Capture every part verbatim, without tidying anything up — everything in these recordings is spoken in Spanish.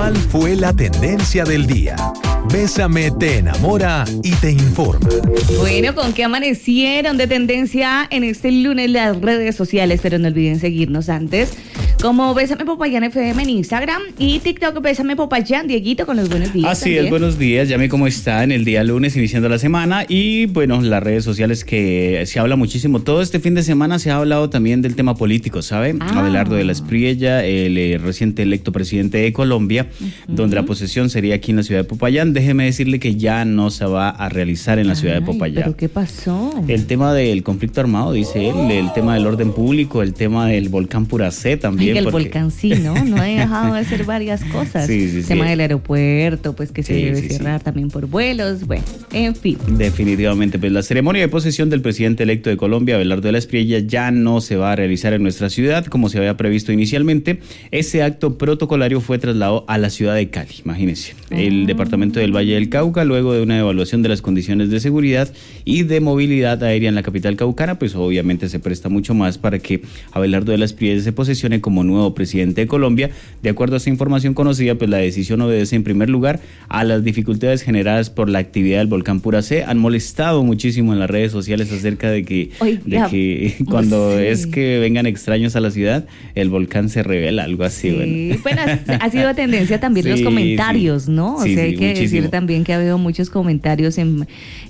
¿Cuál fue la tendencia del día? Bésame te enamora y te informa. Bueno, ¿con qué amanecieron de tendencia en este lunes las redes sociales? Pero no olviden seguirnos antes como Bésame Popayán F M en Instagram y TikTok Bésame Popayán. Dieguito, con los buenos días. Así también. es, buenos días. Llame cómo está en el día lunes, iniciando la semana. Y bueno, las redes sociales que se habla muchísimo. Todo este fin de semana se ha hablado también del tema político, ¿sabe? Ah. Abelardo de la Espriella, el eh, reciente electo presidente de Colombia, uh-huh. donde la posesión sería aquí en la ciudad de Popayán. Déjeme decirle que ya no se va a realizar en la Ay, ciudad de Popayán. ¿Pero qué pasó? El tema del conflicto armado, dice él, el tema del orden público, el tema del volcán Puracé también. Ay, que el porque... volcán sí, ¿no? No ha dejado de hacer varias cosas. Sí, sí, el tema sí. del aeropuerto, pues que se Sí, debe sí, cerrar sí. también por vuelos, bueno, en fin. Definitivamente, pues la ceremonia de posesión del presidente electo de Colombia, Abelardo de la Espriella, ya no se va a realizar en nuestra ciudad como se había previsto inicialmente. Ese acto protocolario fue trasladado a la ciudad de Cali, imagínense. Ah. El departamento del Valle del Cauca, luego de una evaluación de las condiciones de seguridad y de movilidad aérea en la capital caucana, pues obviamente se presta mucho más para que Abelardo de la Espriella se posesione como nuevo presidente de Colombia. De acuerdo a esta información conocida, pues la decisión obedece en primer lugar a las dificultades generadas por la actividad del volcán Puracé. Han molestado muchísimo en las redes sociales acerca de que, Oiga, de que cuando sí. es que vengan extraños a la ciudad, el volcán se revela, algo así. Sí, bueno, bueno ha, ha sido tendencia también sí, los comentarios, sí. ¿no? O Sí, sea, sí, hay que muchísimo. decir también que ha habido muchos comentarios en,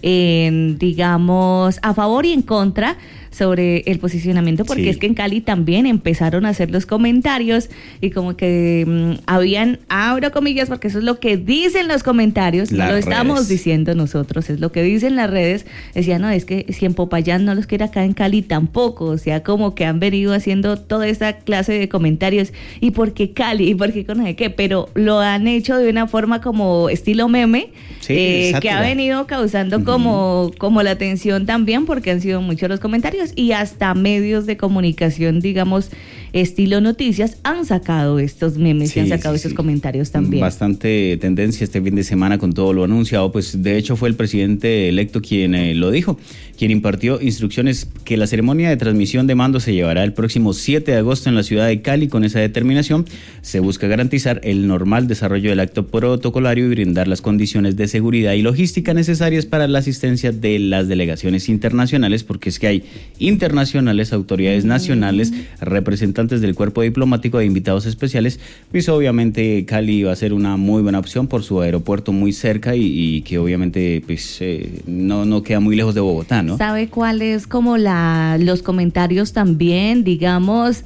en, digamos, a favor y en contra sobre el posicionamiento, porque Sí. es que en Cali también empezaron a hacer los comentarios y como que mmm, habían, abro comillas, porque eso es lo que dicen los comentarios, Las no lo estamos redes. diciendo nosotros, es lo que dicen las redes. Decían, no, es que si en Popayán no los quiere, acá en Cali tampoco, o sea, como que han venido haciendo toda esta clase de comentarios, y por qué Cali, y por qué con qué, pero lo han hecho de una forma como estilo meme, Sí, eh, que sátira. ha venido causando Uh-huh. como, como la atención también, porque han sido muchos los comentarios, y hasta medios de comunicación, digamos, estilo noticias, han sacado estos memes Sí, y han sacado sí, estos sí. comentarios también. Bastante tendencia este fin de semana con todo lo anunciado, pues de hecho fue el presidente electo quien eh, lo dijo, quien impartió instrucciones que la ceremonia de transmisión de mando se llevará el próximo siete de agosto en la ciudad de Cali. Con esa determinación se busca garantizar el normal desarrollo del acto protocolario y brindar las condiciones de seguridad y logística necesarias para la asistencia de las delegaciones internacionales, porque es que hay internacionales, autoridades nacionales, representantes del cuerpo diplomático e invitados especiales. Pues obviamente Cali va a ser una muy buena opción por su aeropuerto muy cerca y, y que obviamente pues eh, no, no queda muy lejos de Bogotá, ¿no? ¿Sabe cuál es como la los comentarios también, digamos,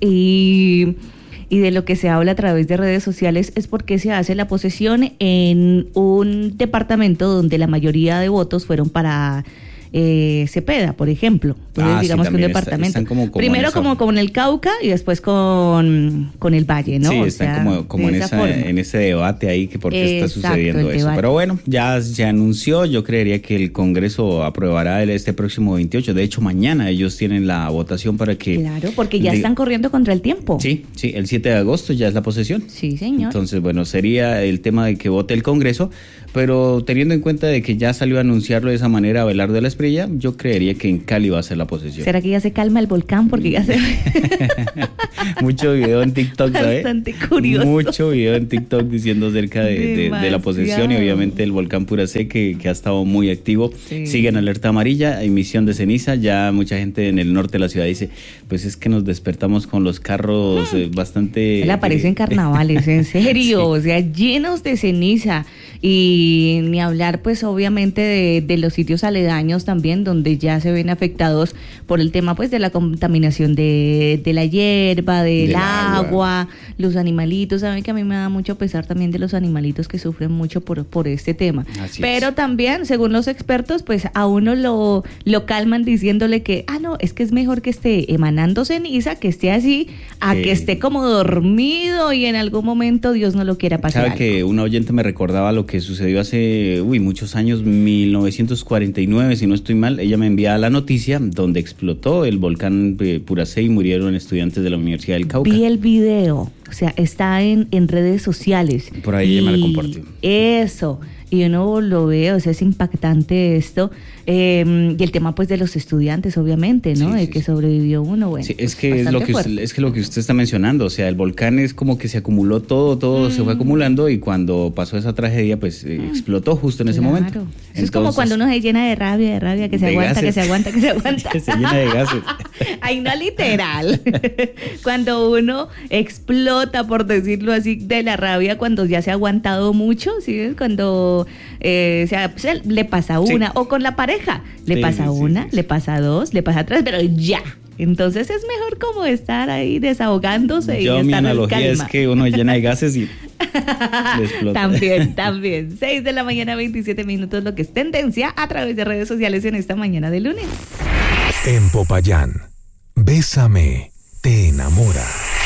y, y de lo que se habla a través de redes sociales? Es porque se hace la posesión en un departamento donde la mayoría de votos fueron para Eh, Cepeda, por ejemplo. Entonces, Ah, digamos sí, que un también está- departamento. están como- como Primero en esa- como, como en el Cauca y después con, con el Valle, ¿no? Sí, O están sea, como, como de en, esa esa, forma. en ese debate ahí que por qué está Exacto, sucediendo el eso. debate. Pero bueno, ya se anunció, yo creería que el Congreso aprobará el, este próximo veintiocho. De hecho, mañana ellos tienen la votación para que... Claro, porque ya diga- están corriendo contra el tiempo. Sí, sí, el siete de agosto ya es la posesión. Sí, señor. Entonces, bueno, sería el tema de que vote el Congreso, pero teniendo en cuenta de que ya salió a anunciarlo de esa manera Abelardo de la Espriella, yo creería que en Cali va a ser la posesión. ¿Será que ya se calma el volcán? Porque ya se Mucho video en TikTok, ¿sabes? Bastante curioso. Mucho video en TikTok diciendo acerca de, de, de la Demasiado. posesión y obviamente el volcán Puracé que, que ha estado muy activo. Sí. Sigue en alerta amarilla, emisión de ceniza. Ya mucha gente en el norte de la ciudad dice, pues es que nos despertamos con los carros eh, bastante... Él aparece en carnavales, en serio, Sí. o sea, llenos de ceniza. Y ni hablar, pues, obviamente, de, de los sitios aledaños también, donde ya se ven afectados por el tema, pues, de la contaminación de, de la hierba, del, Del agua, agua. los animalitos. Saben que a mí me da mucho pesar también de los animalitos que sufren mucho por, por este tema. Así Pero es. también, según los expertos, pues, a uno lo, lo calman diciéndole que, ah, no, es que es mejor que esté emanando ceniza, que esté así, a Sí. que esté como dormido y en algún momento Dios no lo quiera pasar. Sabe que una oyente me recordaba lo que sucedió hace, uy, muchos años, mil novecientos cuarenta y nueve, si no estoy mal. Ella me enviaba la noticia donde explotó el volcán eh, Puracé y murieron estudiantes de la Universidad del Cauca. Vi el video, o sea, está en, en redes sociales. Por ahí ella me la Y compartió. Eso. y uno lo ve, o sea, es impactante esto, eh, y el tema pues de los estudiantes, obviamente, ¿no? Sí, de sí, que sí. sobrevivió uno, bueno. Sí, es que es lo que, usted, es que lo que usted está mencionando, o sea, el volcán es como que se acumuló todo, todo mm. se fue acumulando, y cuando pasó esa tragedia, pues eh, explotó justo en ese claro. momento. Entonces, es como cuando uno se llena de rabia, de rabia, que se aguanta, gases. que se aguanta, que se aguanta. Que se llena de gases. Ay, no literal. Cuando uno explota, por decirlo así, de la rabia, cuando ya se ha aguantado mucho, ¿sí? Cuando eh, sea, pues, le pasa una, sí. o con la pareja, le sí, pasa sí, una, sí, sí. le pasa dos, le pasa tres, pero ya. Entonces es mejor como estar ahí desahogándose. Yo, y mi estar analogía en calma. Es que uno llena de gases y explota. También, también. seis de la mañana, veintisiete minutos, lo que es tendencia a través de redes sociales en esta mañana de lunes. En Popayán, Bésame te enamora.